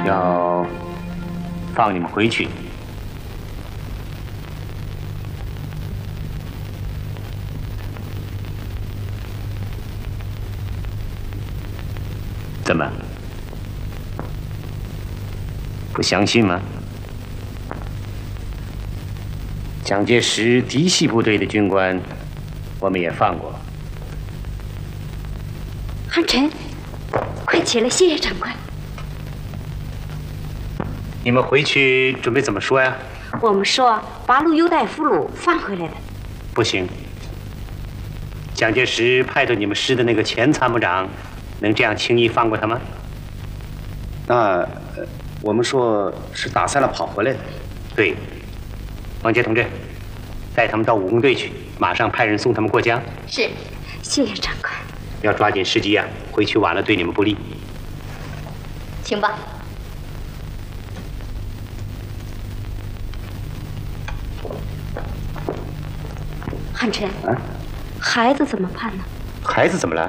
要放你们回去。怎么？不相信吗？蒋介石嫡系部队的军官，我们也放过。 汉臣，快起来，谢谢长官。 你们回去准备怎么说呀？ 我们说八路优待俘虏放回来的。 不行，蒋介石派到你们师的那个前参谋长，能这样轻易放过他吗？ 那我们说是打散了跑回来的。 对，王杰同志，带他们到武工队去，马上派人送他们过江。 是，谢谢长官。 要抓紧时机啊，回去晚了对你们不利。 请吧。汉臣，孩子怎么办呢？ 孩子怎么了？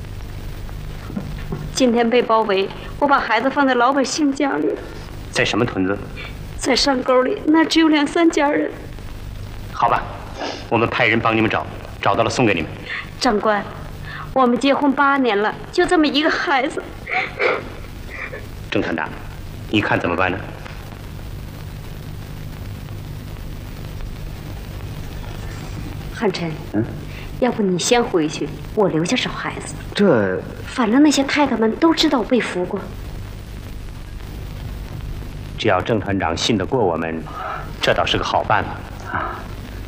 今天被包围，我把孩子放在老百姓家里。 在什么屯子？ 在山沟里，那只有2、3家人。 好吧，我们派人帮你们找，找到了送给你们。 长官，我们结婚8年了，就这么一个孩子。 郑团长，你看怎么办呢？ 汉臣，要不你先回去，我留下找孩子。 这， 反正那些太太们都知道我被俘过。 只要郑团长信得过我们，这倒是个好办法啊。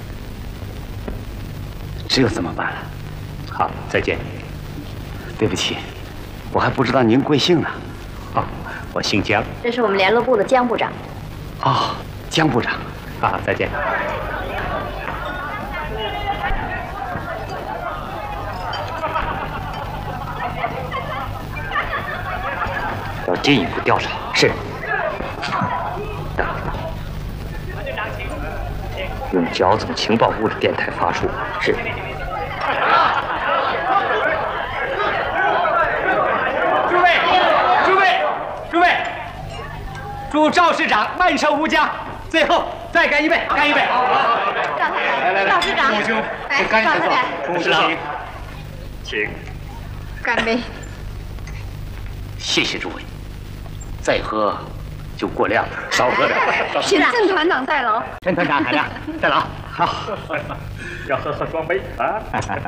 只有这么办了。 好，再见。 对不起，我还不知道您贵姓呢。 哦，我姓江。 这是我们联络部的江部长。 哦，江部长。 好，再见。 要进一步调查。是。用剿总情报部的电台发出。是。 诸位，祝赵市长万寿无疆。最后再干一杯，干一杯！ 来，赵市长， 兄， 来， 干一杯！ 董事长，请。 干杯！ 谢谢诸位，再喝就过量了，少喝点。 请郑团长在牢。 郑团长，海亮，在牢。好， 要喝双杯啊！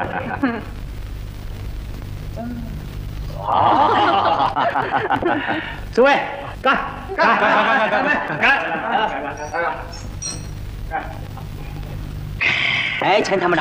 好，诸位，干！ 哎，钱参谋长。